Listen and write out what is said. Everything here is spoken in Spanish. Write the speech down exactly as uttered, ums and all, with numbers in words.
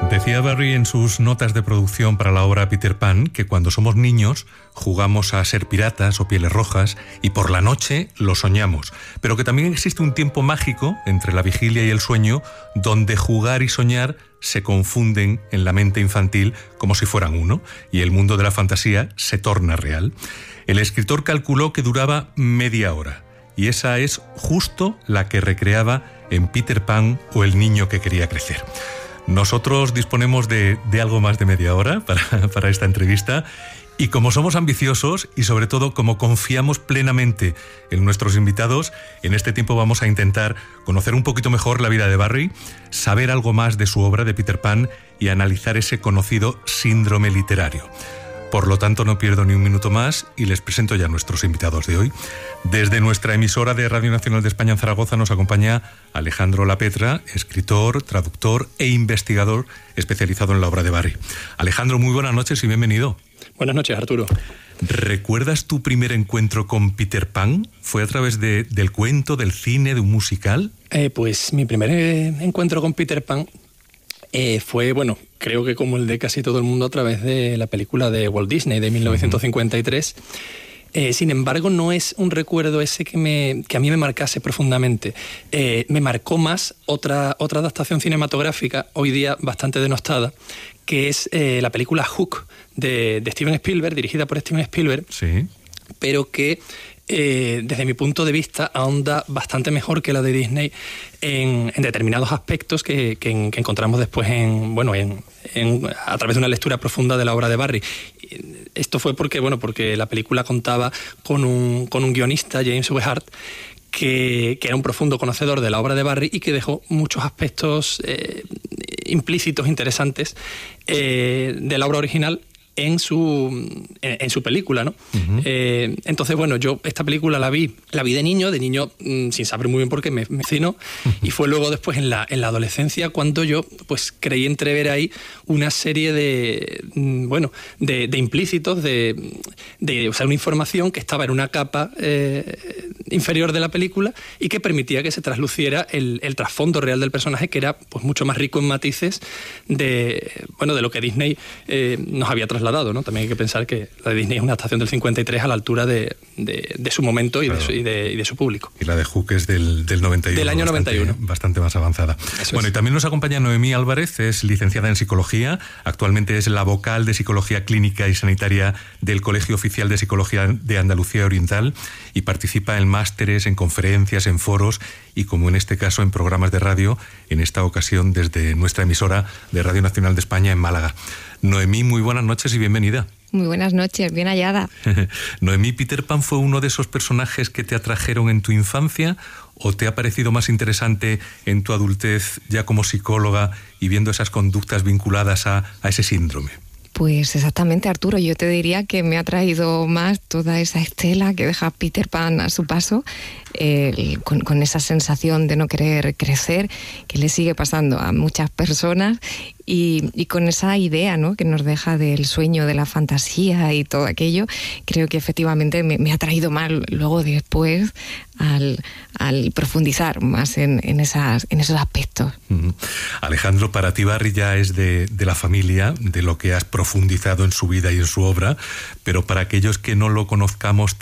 Decía Barry en sus notas de producción para la obra Peter Pan que cuando somos niños jugamos a ser piratas o pieles rojas y por la noche lo soñamos, pero que también existe un tiempo mágico entre la vigilia y el sueño donde jugar y soñar se confunden en la mente infantil como si fueran uno y el mundo de la fantasía se torna real. El escritor calculó que duraba media hora y esa es justo la que recreaba en Peter Pan o El niño que quería crecer. Nosotros disponemos de, de algo más de media hora para, para esta entrevista y como somos ambiciosos y sobre todo como confiamos plenamente en nuestros invitados, en este tiempo vamos a intentar conocer un poquito mejor la vida de Barry, saber algo más de su obra de Peter Pan y analizar ese conocido síndrome literario. Por lo tanto, no pierdo ni un minuto más y les presento ya a nuestros invitados de hoy. Desde nuestra emisora de Radio Nacional de España en Zaragoza nos acompaña Alejandro Lapetra, escritor, traductor e investigador especializado en la obra de Barry. Alejandro, muy buenas noches y bienvenido. Buenas noches, Arturo. ¿Recuerdas tu primer encuentro con Peter Pan? ¿Fue a través de, del cuento, del cine, de un musical? Eh, pues mi primer eh, encuentro con Peter Pan eh, fue, bueno, creo que como el de casi todo el mundo, a través de la película de Walt Disney de mil novecientos cincuenta y tres. Eh, sin embargo, no es un recuerdo ese que, me, que a mí me marcase profundamente. Eh, me marcó más otra, otra adaptación cinematográfica, hoy día bastante denostada, que es eh, la película Hook de, de Steven Spielberg, dirigida por Steven Spielberg, sí. pero que eh, desde mi punto de vista ahonda bastante mejor que la de Disney en, en determinados aspectos que, que, que encontramos después en, bueno, en, en, a través de una lectura profunda de la obra de Barry. Esto fue porque, bueno, porque la película contaba con un, con un guionista, James Wehart, que, que era un profundo conocedor de la obra de Barry y que dejó muchos aspectos eh, implícitos, interesantes eh, de la obra original en su, en, en su película, ¿no? Uh-huh. Eh, entonces, bueno, yo esta película la vi, la vi de niño, de niño mmm, sin saber muy bien por qué me fascinó, uh-huh. Y fue luego después en la, en la adolescencia cuando yo pues creí entrever ahí una serie de, mmm, bueno, de, de implícitos, de, de, o sea, una información que estaba en una capa eh, inferior de la película y que permitía que se trasluciera el, el trasfondo real del personaje, que era pues mucho más rico en matices de, bueno, de lo que Disney eh, nos había trasladado. Dado, ¿no? También hay que pensar que la de Disney es una adaptación del cincuenta y tres a la altura de, de, de su momento y, claro. de su, y, de, y de su público. Y la de Hook es del, del noventa y uno. Del año bastante, noventa y uno. Bastante más avanzada. Eso bueno, es. Y también nos acompaña Noemí Álvarez, es licenciada en Psicología, actualmente es la vocal de Psicología Clínica y Sanitaria del Colegio Oficial de Psicología de Andalucía Oriental y participa en másteres, en conferencias, en foros y, como en este caso, en programas de radio, en esta ocasión desde nuestra emisora de Radio Nacional de España en Málaga. Noemí, muy buenas noches y bienvenida. Muy buenas noches, bien hallada. Noemí, ¿Peter Pan fue uno de esos personajes que te atrajeron en tu infancia o te ha parecido más interesante en tu adultez ya como psicóloga y viendo esas conductas vinculadas a, a ese síndrome? Pues exactamente, Arturo, yo te diría que me ha traído más toda esa estela que deja Peter Pan a su paso, eh, con, con esa sensación de no querer crecer, que le sigue pasando a muchas personas, y, y con esa idea, ¿no?, que nos deja del sueño, de la fantasía y todo aquello. Creo que efectivamente me, me ha traído más luego después al, al profundizar más en, en, esas, en esos aspectos. Uh-huh. Alejandro, para ti Barry ya es de, de la familia, de lo que has profundizado en su vida y en su obra, pero para aquellos que no lo conozcamos